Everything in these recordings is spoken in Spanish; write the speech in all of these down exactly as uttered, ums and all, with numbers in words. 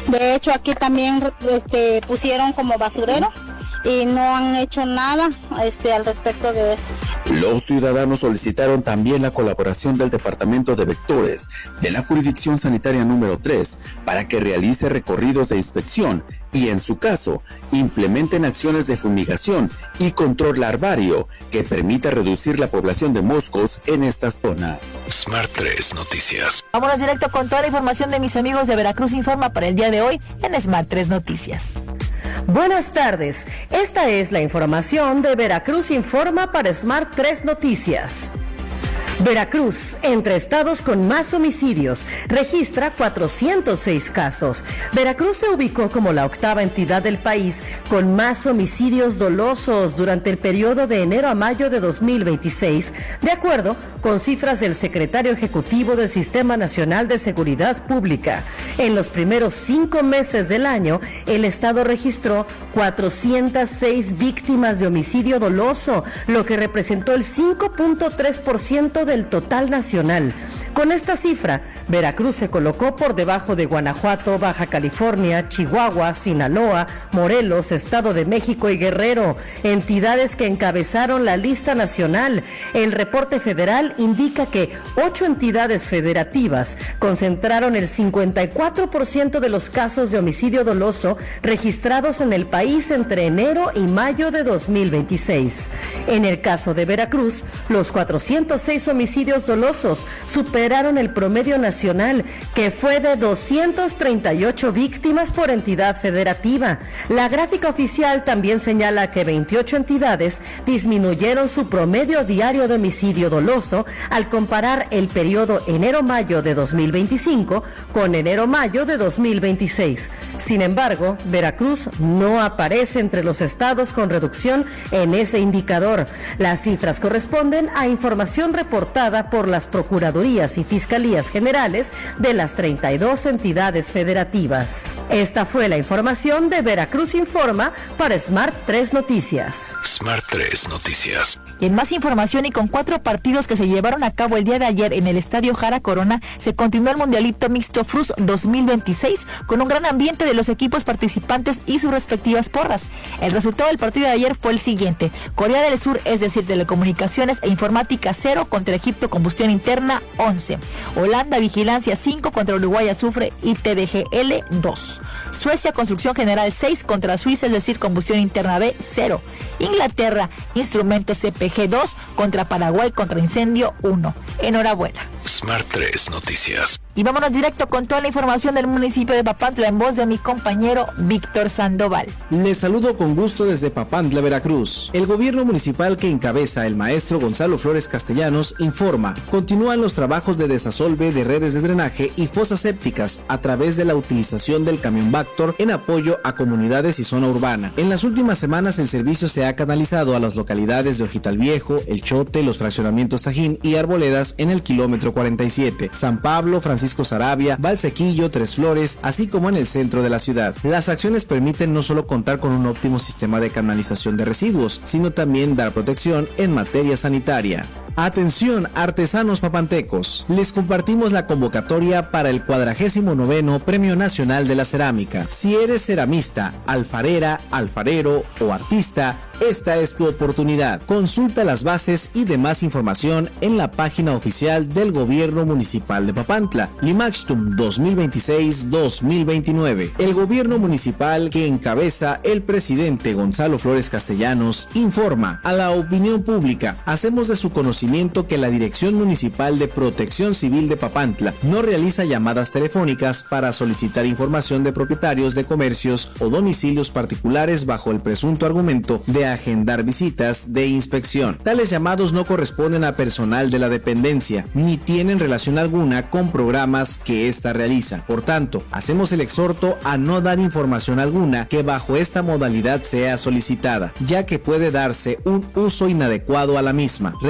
De hecho, aquí también este, pusieron como basurero y no han hecho nada este, al respecto de eso. Los ciudadanos solicitaron también la colaboración del Departamento de Vectores de la Jurisdicción Sanitaria número tres para que realice recorridos de inspección y, en su caso, implementen acciones de fumigación y control larvario que permita reducir la población de moscos en esta zona. Smart tres Noticias. Vámonos directo con toda la información de mis amigos de Veracruz Informa para el día de hoy en Smart tres Noticias. Buenas tardes, esta es la información de Veracruz Informa para Smart tres Noticias. Veracruz, entre estados con más homicidios, registra cuatrocientos seis casos. Veracruz se ubicó como la octava entidad del país con más homicidios dolosos durante el periodo de enero a mayo de dos mil veintiséis, de acuerdo con cifras del secretario ejecutivo del Sistema Nacional de Seguridad Pública. En los primeros cinco meses del año, el estado registró cuatrocientas seis víctimas de homicidio doloso, lo que representó el cinco punto tres por ciento del total nacional. Con esta cifra, Veracruz se colocó por debajo de Guanajuato, Baja California, Chihuahua, Sinaloa, Morelos, Estado de México y Guerrero, entidades que encabezaron la lista nacional. El reporte federal indica que ocho entidades federativas concentraron el cincuenta y cuatro por ciento de los casos de homicidio doloso registrados en el país entre enero y mayo de dos mil veintiséis. En el caso de Veracruz, los cuatrocientos seis homicidios dolosos superaron el promedio nacional, que fue de doscientas treinta y ocho víctimas por entidad federativa. La gráfica oficial también señala que veintiocho entidades disminuyeron su promedio diario de homicidio doloso al comparar el periodo enero-mayo de dos mil veinticinco con enero-mayo de dos mil veintiséis. Sin embargo, Veracruz no aparece entre los estados con reducción en ese indicador. Las cifras corresponden a información reportada por las procuradurías y fiscalías generales de las treinta y dos entidades federativas. Esta fue la información de Veracruz Informa para Smart tres Noticias. Smart tres Noticias. Y en más información, y con cuatro partidos que se llevaron a cabo el día de ayer en el Estadio Jara Corona, se continuó el Mundialito Mixto F R U S dos mil veintiséis con un gran ambiente de los equipos participantes y sus respectivas porras. El resultado del partido de ayer fue el siguiente: Corea del Sur, es decir, Telecomunicaciones e Informática cero contra Egipto Combustión Interna once. Holanda Vigilancia cinco contra Uruguay Azufre y T D G L dos. Suecia Construcción General seis contra Suiza, es decir, Combustión Interna B cero. Inglaterra Instrumentos C P G dos contra Paraguay contra Incendio uno. Enhorabuena. Smart tres Noticias. Y vámonos directo con toda la información del municipio de Papantla en voz de mi compañero Víctor Sandoval. Les saludo con gusto desde Papantla, Veracruz. El gobierno municipal que encabeza el maestro Gonzalo Flores Castellanos informa: continúan los trabajos de desasolve de redes de drenaje y fosas sépticas a través de la utilización del camión Bactor en apoyo a comunidades y zona urbana. En las últimas semanas el servicio se ha canalizado a las localidades de Ojital Viejo, El Chote, los fraccionamientos Tajín y Arboledas en el kilómetro cuarenta y siete, San Pablo, Francisco Sarabia, Valsequillo, Tres Flores, así como en el centro de la ciudad. Las acciones permiten no solo contar con un óptimo sistema de canalización de residuos, sino también dar protección en materia sanitaria. Atención, artesanos papantecos, les compartimos la convocatoria para el cuadragésimo noveno Premio Nacional de la Cerámica. Si eres ceramista, alfarera, alfarero o artista, esta es tu oportunidad. Consulta las bases y demás información en la página oficial del Gobierno Municipal de Papantla, Limaxtum dos mil veintiséis dos mil veintinueve. El Gobierno Municipal que encabeza el presidente Gonzalo Flores Castellanos informa a la opinión pública. Hacemos de su conocimiento que la Dirección Municipal de Protección Civil de Papantla no realiza llamadas telefónicas para solicitar información de propietarios de comercios o domicilios particulares bajo el presunto argumento de agendar visitas de inspección. Tales llamados no corresponden a personal de la dependencia ni tienen relación alguna con programas que ésta realiza. Por tanto, hacemos el exhorto a no dar información alguna que bajo esta modalidad sea solicitada, ya que puede darse un uso inadecuado a la misma. Reiteramos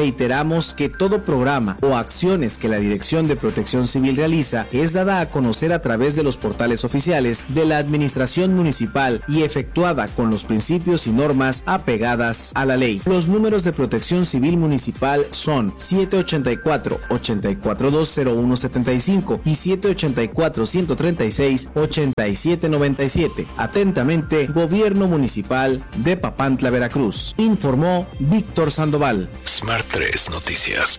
reiteramos que todo programa o acciones que la Dirección de Protección Civil realiza es dada a conocer a través de los portales oficiales de la Administración Municipal y efectuada con los principios y normas apegadas a la ley. Los números de Protección Civil Municipal son siete ochenta y cuatro, ochenta y cuatro dos cero uno setenta y cinco y siete ochenta y cuatro, ciento treinta y seis, ochenta y siete noventa y siete. Atentamente, Gobierno Municipal de Papantla, Veracruz. Informó Víctor Sandoval. Smart tres Noticias.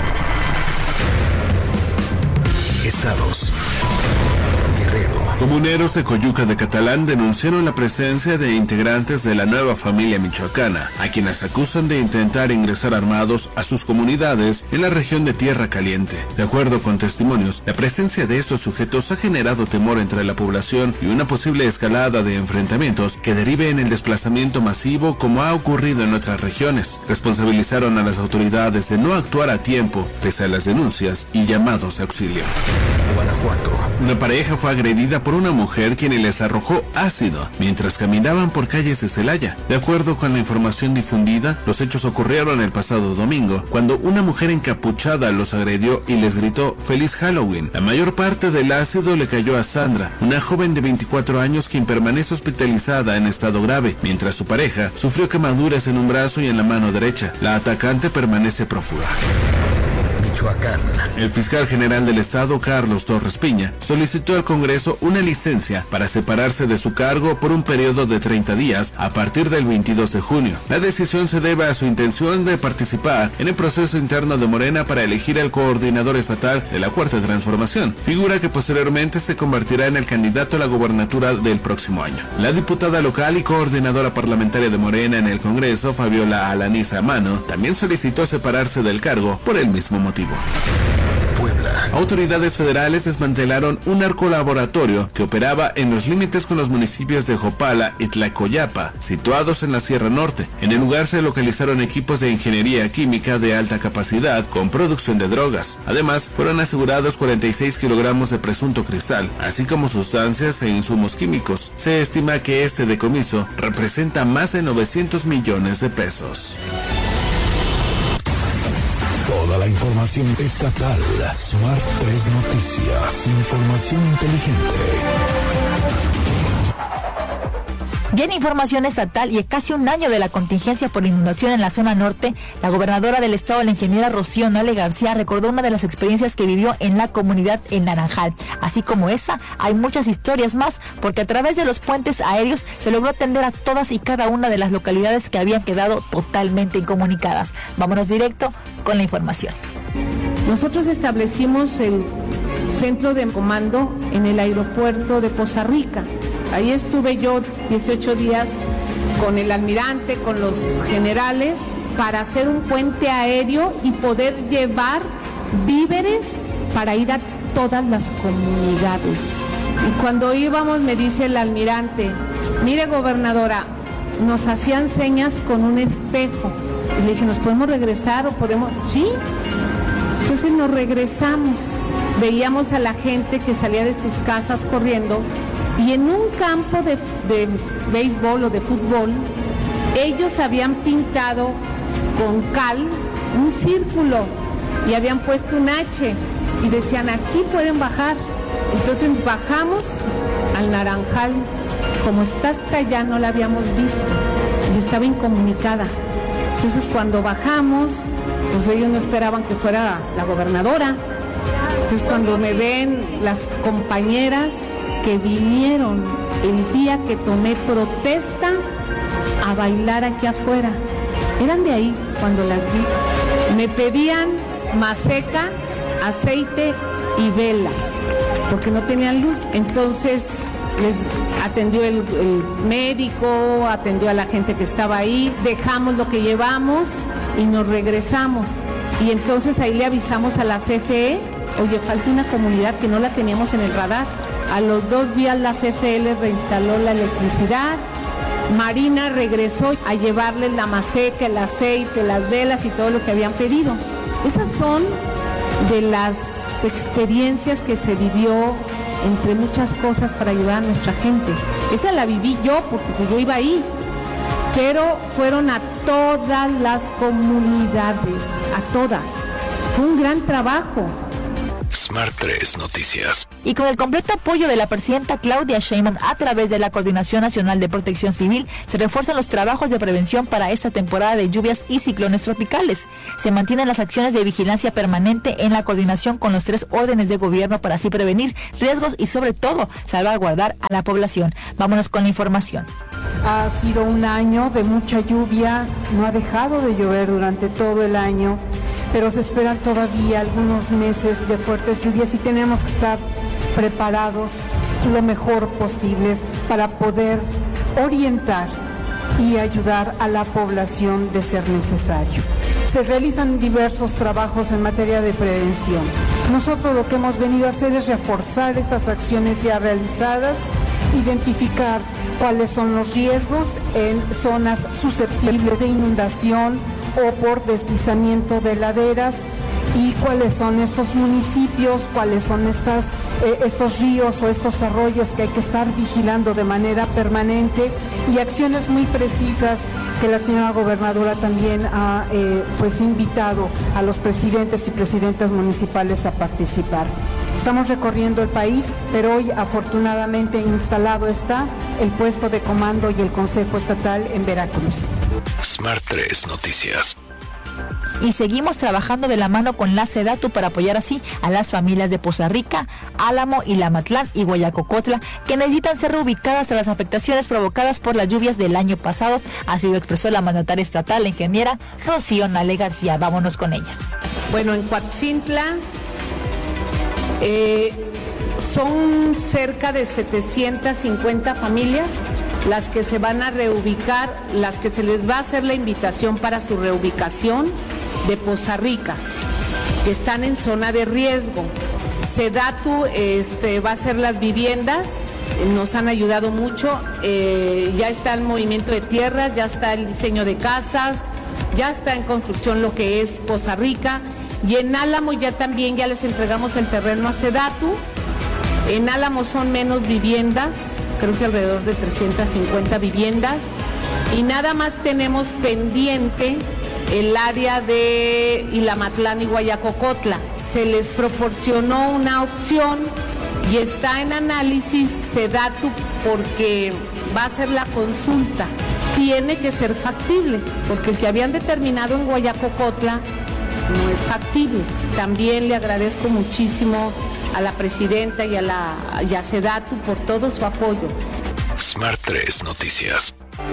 Estados. Guerrero. Comuneros de Coyuca de Catalán denunciaron la presencia de integrantes de la nueva familia michoacana, a quienes acusan de intentar ingresar armados a sus comunidades en la región de Tierra Caliente. De acuerdo con testimonios, la presencia de estos sujetos ha generado temor entre la población y una posible escalada de enfrentamientos que derive en el desplazamiento masivo como ha ocurrido en otras regiones. Responsabilizaron a las autoridades de no actuar a tiempo, pese a las denuncias y llamados de auxilio. Guanajuato. Una pareja fue agredida por una mujer quien les arrojó ácido mientras caminaban por calles de Celaya. De acuerdo con la información difundida, los hechos ocurrieron el pasado domingo, cuando una mujer encapuchada los agredió y les gritó "Feliz Halloween". La mayor parte del ácido le cayó a Sandra, una joven de veinticuatro años quien permanece hospitalizada en estado grave, mientras su pareja sufrió quemaduras en un brazo y en la mano derecha. La atacante permanece prófuga. Michoacán. El fiscal general del estado, Carlos Torres Piña, solicitó al Congreso una licencia para separarse de su cargo por un periodo de treinta días a partir del veintidós de junio. La decisión se debe a su intención de participar en el proceso interno de Morena para elegir al coordinador estatal de la Cuarta Transformación, figura que posteriormente se convertirá en el candidato a la gobernatura del próximo año. La diputada local y coordinadora parlamentaria de Morena en el Congreso, Fabiola Alaniza Mano, también solicitó separarse del cargo por el mismo motivo. Puebla. Autoridades federales desmantelaron un narcolaboratorio que operaba en los límites con los municipios de Jopala y Tlacoyapa, situados en la Sierra Norte. En el lugar se localizaron equipos de ingeniería química de alta capacidad con producción de drogas. Además, fueron asegurados cuarenta y seis kilogramos de presunto cristal, así como sustancias e insumos químicos. Se estima que este decomiso representa más de novecientos millones de pesos. Toda la información estatal. Smart tres Noticias. Información inteligente. Ya en información estatal y a casi un año de la contingencia por inundación en la zona norte, la gobernadora del estado, la ingeniera Rocío Nale García, recordó una de las experiencias que vivió en la comunidad en Naranjal. Así como esa, hay muchas historias más, porque a través de los puentes aéreos se logró atender a todas y cada una de las localidades que habían quedado totalmente incomunicadas. Vámonos directo con la información. Nosotros establecimos el centro de comando en el aeropuerto de Poza Rica. Ahí estuve yo dieciocho días con el almirante, con los generales, para hacer un puente aéreo y poder llevar víveres para ir a todas las comunidades. Y cuando íbamos me dice el almirante, mire gobernadora, nos hacían señas con un espejo. Y le dije, ¿nos podemos regresar o podemos? Sí. Entonces nos regresamos. Veíamos a la gente que salía de sus casas corriendo. Y en un campo de, de béisbol o de fútbol, ellos habían pintado con cal un círculo y habían puesto un H y decían, aquí pueden bajar. Entonces bajamos al Naranjal, como está hasta allá no la habíamos visto y estaba incomunicada. Entonces cuando bajamos, pues ellos no esperaban que fuera la gobernadora. Entonces cuando me ven las compañeras que vinieron el día que tomé protesta a bailar aquí afuera, eran de ahí cuando las vi. Me pedían maseca, aceite y velas, porque no tenían luz. Entonces les atendió el, el médico, atendió a la gente que estaba ahí, dejamos lo que llevamos y nos regresamos. Y entonces ahí le avisamos a la C F E, oye, falta una comunidad que no la teníamos en el radar. A los dos días la C F E les reinstaló la electricidad. Marina regresó a llevarles la maseca, el aceite, las velas y todo lo que habían pedido. Esas son de las experiencias que se vivió entre muchas cosas para ayudar a nuestra gente. Esa la viví yo porque pues yo iba ahí. pero fueron a todas las comunidades, a todas. Fue un gran trabajo. Smart tres Noticias. Y con el completo apoyo de la presidenta Claudia Sheinbaum a través de la Coordinación Nacional de Protección Civil, se refuerzan los trabajos de prevención para esta temporada de lluvias y ciclones tropicales. Se mantienen las acciones de vigilancia permanente en la coordinación con los tres órdenes de gobierno para así prevenir riesgos y sobre todo salvaguardar a la población. Vámonos con la información. Ha sido un año de mucha lluvia, no ha dejado de llover durante todo el año, pero se esperan todavía algunos meses de fuertes lluvias y tenemos que estar preparados lo mejor posible para poder orientar y ayudar a la población de ser necesario. Se realizan diversos trabajos en materia de prevención. Nosotros lo que hemos venido a hacer es reforzar estas acciones ya realizadas, identificar cuáles son los riesgos en zonas susceptibles de inundación o por deslizamiento de laderas y cuáles son estos municipios, cuáles son estas, eh, estos ríos o estos arroyos que hay que estar vigilando de manera permanente y acciones muy precisas que la señora gobernadora también ha eh, pues invitado a los presidentes y presidentas municipales a participar. Estamos recorriendo el país, pero hoy afortunadamente instalado está el puesto de comando y el Consejo Estatal en Veracruz. Smart tres Noticias. Y seguimos trabajando de la mano con la SEDATU para apoyar así a las familias de Poza Rica, Álamo, Ilamatlán y Guayacocotla que necesitan ser reubicadas tras las afectaciones provocadas por las lluvias del año pasado. Así lo expresó la mandataria estatal, la ingeniera Rocío Nale García. Vámonos con ella. Bueno, en Coatzintla eh, son cerca de setecientas cincuenta familias las que se van a reubicar, las que se les va a hacer la invitación para su reubicación de Poza Rica, que están en zona de riesgo. SEDATU este, va a hacer las viviendas, nos han ayudado mucho, eh, ya está el movimiento de tierras, ya está el diseño de casas, ya está en construcción lo que es Poza Rica, y en Álamo ya también ya les entregamos el terreno a SEDATU. En Álamo son menos viviendas, creo que alrededor de trescientas cincuenta viviendas, y nada más tenemos pendiente el área de Ilamatlán y Guayacocotla. Se les proporcionó una opción y está en análisis SEDATU porque va a ser la consulta. Tiene que ser factible, porque el que habían determinado en Guayacocotla no es factible. También le agradezco muchísimo a la presidenta y a la y a SEDATU por todo su apoyo. Smart tres Noticias.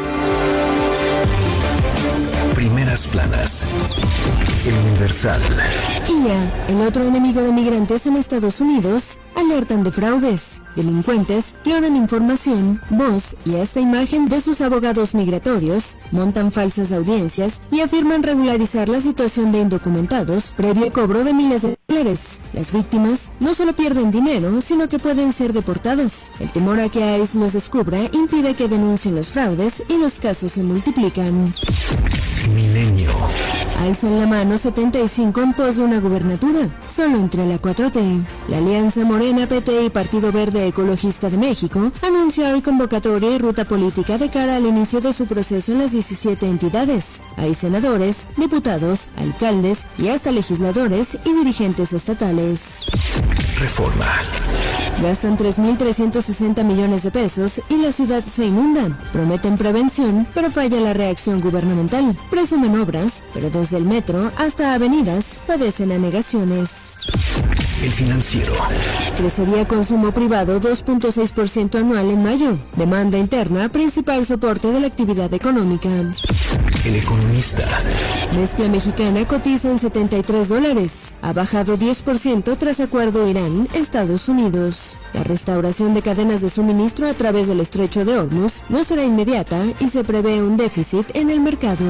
Primeras planas. El Universal. I A, el otro enemigo de migrantes en Estados Unidos, alertan de fraudes. Delincuentes clonan información, voz y hasta imagen de sus abogados migratorios, montan falsas audiencias y afirman regularizar la situación de indocumentados previo cobro de miles de dólares. Las víctimas no solo pierden dinero, sino que pueden ser deportadas. El temor a que ICE los descubra impide que denuncien los fraudes y los casos se multiplican. Milenio. Alzan la mano setenta y cinco en pos de una gubernatura, solo entre la cuatro T. La Alianza Morena, P T y Partido Verde Ecologista de México anunció hoy convocatoria y ruta política de cara al inicio de su proceso en las diecisiete entidades. Hay senadores, diputados, alcaldes y hasta legisladores y dirigentes estatales. Reforma. Gastan tres mil trescientos sesenta millones de pesos y la ciudad se inunda. Prometen prevención, pero falla la reacción gubernamental. Presumen obras, pero desde el metro hasta avenidas padecen anegaciones. El Financiero. Crecería consumo privado dos punto seis por ciento anual en mayo. Demanda interna, principal soporte de la actividad económica. El Economista. Mezcla mexicana cotiza en setenta y tres dólares. Ha bajado diez por ciento tras acuerdo Irán-Estados Unidos. La restauración de cadenas de suministro a través del estrecho de Hormuz no será inmediata y se prevé un déficit en el mercado.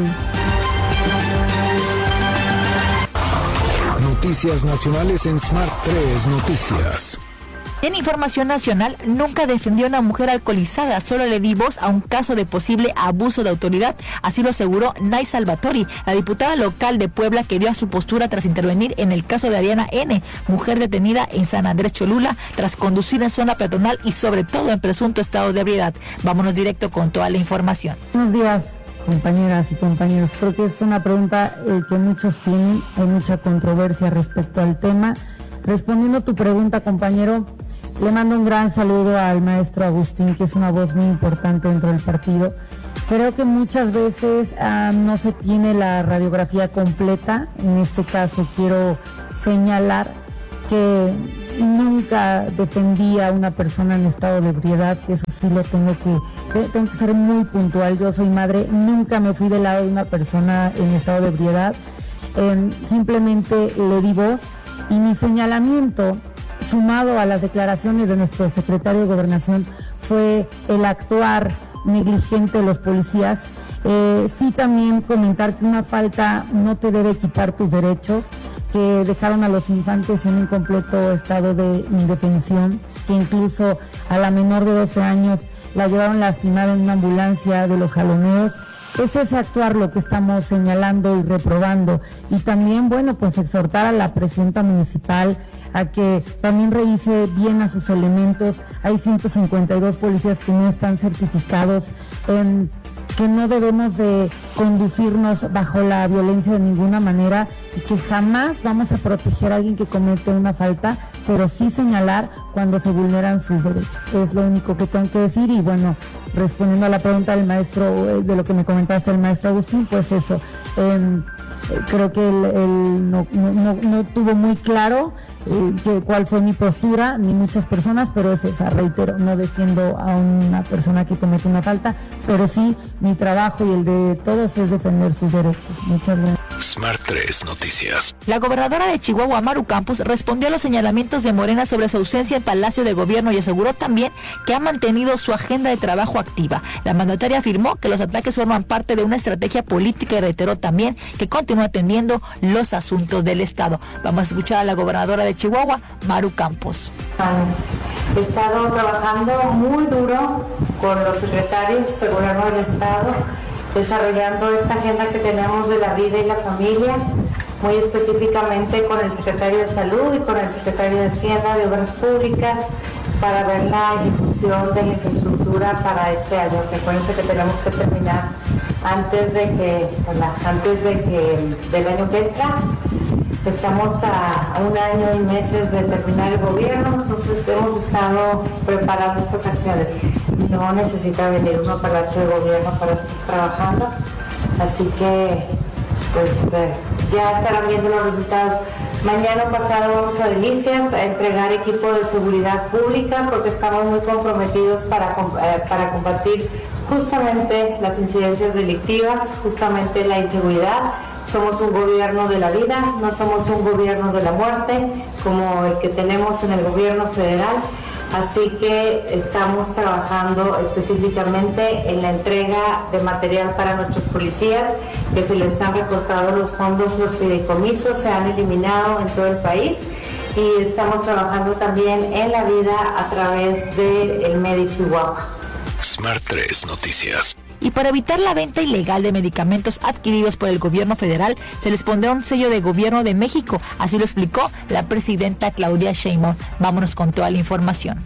Noticias nacionales en Smart tres Noticias. En información nacional, nunca defendió a una mujer alcoholizada, solo le di voz a un caso de posible abuso de autoridad, así lo aseguró Nay Salvatori, la diputada local de Puebla que dio a su postura tras intervenir en el caso de Ariana N., mujer detenida en San Andrés Cholula tras conducir en zona peatonal y sobre todo en presunto estado de ebriedad. Vámonos directo con toda la información. Buenos días. compañeras y compañeros. Creo que es una pregunta eh, que muchos tienen, hay mucha controversia respecto al tema. Respondiendo a tu pregunta, compañero, le mando un gran saludo al maestro Agustín, que es una voz muy importante dentro del partido. Creo que muchas veces uh, no se tiene la radiografía completa. En este caso quiero señalar que nunca defendí a una persona en estado de ebriedad, que eso sí lo tengo que, tengo que ser muy puntual. Yo soy madre, nunca me fui del lado de una persona en estado de ebriedad, eh, simplemente le di voz, y mi señalamiento, sumado a las declaraciones de nuestro secretario de Gobernación, fue el actuar negligente de los policías. Eh, sí, también comentar que una falta no te debe quitar tus derechos, que dejaron a los infantes en un completo estado de indefensión, que incluso a la menor de doce años la llevaron lastimada en una ambulancia de los jaloneos. Es ese actuar lo que estamos señalando y reprobando. Y también, bueno, pues exhortar a la presidenta municipal a que también revise bien a sus elementos. Hay ciento cincuenta y dos policías que no están certificados, en que no debemos de conducirnos bajo la violencia de ninguna manera, y que jamás vamos a proteger a alguien que comete una falta, pero sí señalar cuando se vulneran sus derechos. Es lo único que tengo que decir. Y bueno, respondiendo a la pregunta del maestro, de lo que me comentaste el maestro Agustín, pues eso, eh, creo que él, él no, no, no tuvo muy claro eh, que, cuál fue mi postura, ni muchas personas, pero es esa, reitero, no defiendo a una persona que comete una falta, pero sí mi trabajo y el de todos es defender sus derechos. Muchas gracias. Smart tres Noticias. La gobernadora de Chihuahua, Maru Campos, respondió a los señalamientos de Morena sobre su ausencia en Palacio de Gobierno y aseguró también que ha mantenido su agenda de trabajo activa. La mandataria afirmó que los ataques forman parte de una estrategia política y reiteró también que continúa atendiendo los asuntos del Estado. Vamos a escuchar a la gobernadora de Chihuahua, Maru Campos. He estado trabajando muy duro con los secretarios de Gobierno del Estado, desarrollando esta agenda que tenemos de la vida y la familia, muy específicamente con el secretario de Salud y con el secretario de Hacienda, de Obras Públicas, para ver la ejecución de la infraestructura para este año. Recuérdense que tenemos que terminar antes de que, bueno, antes de que del año que entra. Estamos a, a un año y meses de terminar el gobierno, entonces hemos estado preparando estas acciones. No necesita venir uno a Palacio de Gobierno para estar trabajando, así que pues eh, ya estarán viendo los resultados. Mañana o pasado vamos a Delicias a entregar equipo de seguridad pública, porque estamos muy comprometidos para, eh, para combatir justamente las incidencias delictivas, justamente la inseguridad. Somos un gobierno de la vida, no somos un gobierno de la muerte como el que tenemos en el gobierno federal. Así que estamos trabajando específicamente en la entrega de material para nuestros policías, que se les han recortado los fondos, los fideicomisos se han eliminado en todo el país, y estamos trabajando también en la vida a través del Medi Chihuahua. Smart tres Noticias. Y para evitar la venta ilegal de medicamentos adquiridos por el gobierno federal, se les pondrá un sello de Gobierno de México. Así lo explicó la presidenta Claudia Sheinbaum. Vámonos con toda la información.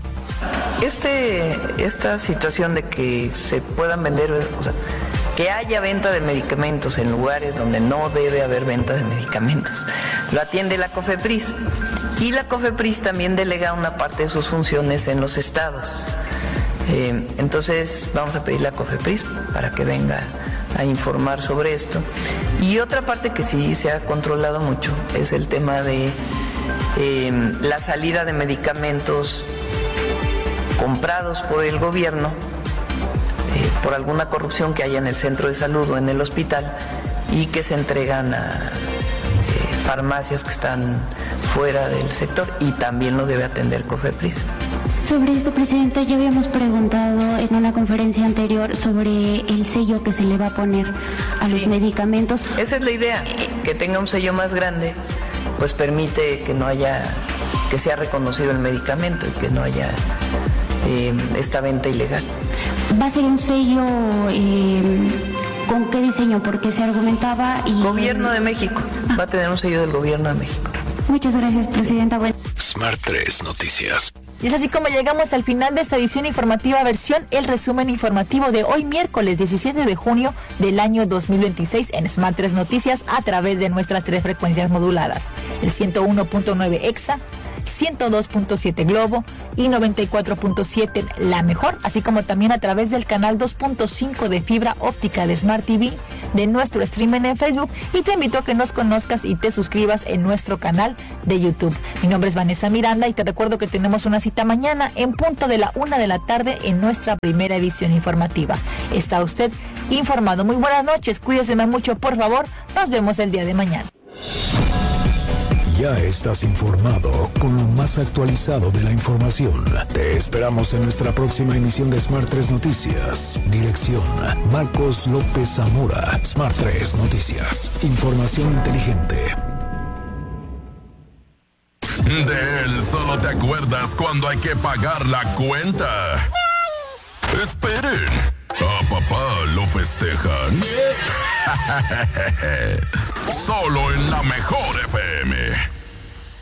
Este, esta situación de que se puedan vender, o sea, que haya venta de medicamentos en lugares donde no debe haber venta de medicamentos, lo atiende la COFEPRIS. Y la COFEPRIS también delega una parte de sus funciones en los estados. Eh, entonces vamos a pedirle a COFEPRIS para que venga a informar sobre esto. Y otra parte que sí se ha controlado mucho es el tema de eh, la salida de medicamentos comprados por el gobierno eh, por alguna corrupción que haya en el centro de salud o en el hospital, y que se entregan a eh, farmacias que están fuera del sector, y también lo debe atender COFEPRIS. Sobre esto, Presidenta, ya habíamos preguntado en una conferencia anterior sobre el sello que se le va a poner a sí. los medicamentos. Esa es la idea, que tenga un sello más grande, pues permite que no haya, que sea reconocido el medicamento y que no haya eh, esta venta ilegal. ¿Va a ser un sello eh, con qué diseño? Porque se argumentaba y... Gobierno de México, ah. va a tener un sello del Gobierno de México. Muchas gracias, Presidenta. Bueno. Smart tres Noticias. Y es así como llegamos al final de esta edición informativa versión, el resumen informativo de hoy miércoles diecisiete de junio del año dos mil veintiséis en Smart tres Noticias a través de nuestras tres frecuencias moduladas, el ciento uno punto nueve Exa, ciento dos punto siete Globo y noventa y cuatro punto siete La Mejor, así como también a través del canal dos punto cinco de fibra óptica de Smart T V, de nuestro streaming en Facebook, y te invito a que nos conozcas y te suscribas en nuestro canal de YouTube. Mi nombre es Vanessa Miranda y te recuerdo que tenemos una cita mañana en punto de la una de la tarde en nuestra primera edición informativa. Está usted informado. Muy buenas noches, cuídese mucho, por favor. Nos vemos el día de mañana. Ya estás informado con lo más actualizado de la información. Te esperamos en nuestra próxima emisión de Smart tres Noticias. Dirección: Marcos López Zamora. Smart tres Noticias. Información inteligente. De él solo te acuerdas cuando hay que pagar la cuenta. Esperen, ¿a papá lo festejan? Solo en La Mejor F M.